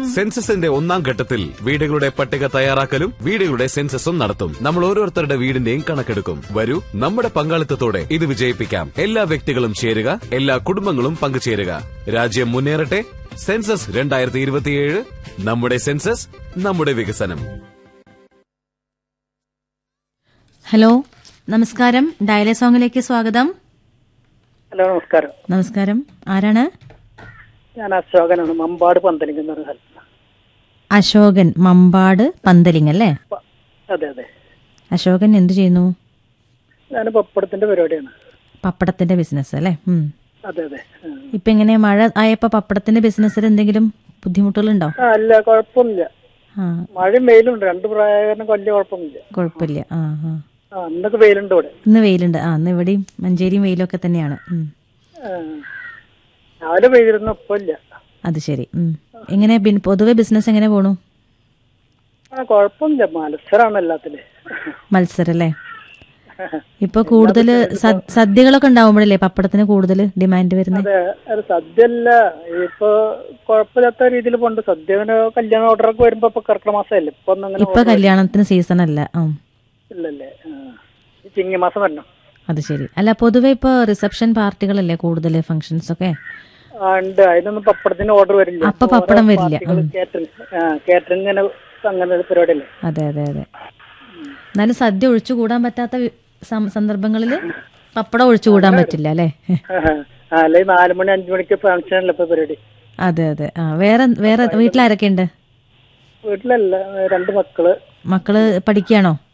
സെൻസസിന്റെ ഒന്നാം ഘട്ടത്തിൽ വീടുകളുടെ പട്ടിക തയ്യാറാക്കലും വീടുകളുടെ സെൻസസും നടത്തും. നമ്മൾ ഓരോരുത്തരുടെ വീടിന്റെയും കണക്കെടുക്കും. വരൂ, നമ്മുടെ പങ്കാളിത്തത്തോടെ ഇത് വിജയിപ്പിക്കാം. എല്ലാ വ്യക്തികളും ചേരുക, എല്ലാ കുടുംബങ്ങളും പങ്കുചേരുക. രാജ്യം മുന്നേറട്ടെ. സെൻസസ് 2027. നമ്മുടെ സെൻസസ്, നമ്മുടെ വികസനം. ഹലോ, നമസ്കാരം. ഡയലേ സോങ്ങിലേക്ക് സ്വാഗതം. ഹലോ, നമസ്കാരം. നമസ്കാരം. ആരാണ്? ഞാൻ അശോകനാണ്, മമ്പാട് പന്തലിംഗ് എന്ന് പറഞ്ഞ സ്ഥലത്ത്. അശോകൻ, മമ്പാട് പന്തലിംഗ് അല്ലേ? അതെ അതെ. അശോകൻ എന്ത് ചെയ്യുന്നു? ഞാൻ പപ്പടത്തിന്റെ പരിപാടിയാണ്. പപ്പടത്തിന്റെ ബിസിനസ് അല്ലേ? അതെ അതെ. ഇപ്പൊ എങ്ങനെ മഴ ആയപ്പോ പപ്പടത്തിന്റെ ബിസിനസ്സിൽ എന്തെങ്കിലും ബുദ്ധിമുട്ടുകളുണ്ടോ? അല്ല, കുഴപ്പമൊന്നുമില്ല. മഴയും വെയിലും ഉണ്ട്, രണ്ടു പ്രായം വലിയ കുഴപ്പമൊന്നുമില്ല. കുഴപ്പമില്ല. ഇന്നൊക്കെ വെയിലുണ്ട് ഇവിടെ. ഇന്ന് വെയിലുണ്ട്. ഇന്ന് ഇവിടെയും മഞ്ചേരിയും വെയിലൊക്കെ തന്നെയാണ്. രാവിലെ പെയ്തിരുന്നു, ഇപ്പൊ ഇല്ല. അത് ശരി. എങ്ങനെ പൊതുവെ ബിസിനസ് എങ്ങനെ പോണു? കുഴപ്പമൊന്നുമില്ല, മത്സരമാണ് എല്ലാത്തിലും. മത്സരം അല്ലേ? ഇപ്പൊ കൂടുതൽ സദ്യകളൊക്കെ ഉണ്ടാവുമ്പോഴല്ലേ പപ്പടത്തിന് കൂടുതൽ ഡിമാൻഡ് വരുന്നത്? അതെ, സദ്യ അല്ല ഇപ്പൊ കുഴപ്പമില്ലാത്ത രീതിയിൽ പോണ്ട്. സദ്യ കല്യാണ ഓർഡറൊക്കെ വരുമ്പോ ഇപ്പൊ കർക്കിടക മാസമല്ലേ, ഇപ്പൊ കല്യാണത്തിന് സീസൺ അല്ല. ഇല്ലല്ലേ, ചിങ്ങമാസം വരണം. അത് ശരി. അല്ല, പൊതുവെ ഇപ്പൊ റിസപ്ഷൻ പാർട്ടികളല്ലേ കൂടുതൽ, ഫംഗ്ഷൻസ് ഒക്കെ ഉണ്ട്. അതിനൊന്നും പപ്പടത്തിന് ഓർഡർ വരില്ല. അപ്പൊ പപ്പടം വരില്ല. കാറ്ററിംഗ് അങ്ങനെ പരിപാടിയല്ലേ? അതെ അതെ അതെ. എന്നാലും സദ്യ ഒഴിച്ചുകൂടാൻ പറ്റാത്ത സന്ദർഭങ്ങളില് പപ്പടം ഒഴിച്ചുകൂടാൻ പറ്റില്ല അല്ലേ? അല്ലെ 4 മണി 5 മണിക്ക് ഫംഗ്ഷനല്ലേ ഇപ്പൊ പരിപാടി. അതെ അതെ. വേറെ വീട്ടിലാരൊക്കെ ഉണ്ട്? വീട്ടിലല്ല, 2 മക്കള്. മക്കള് പഠിക്കുകയാണോ?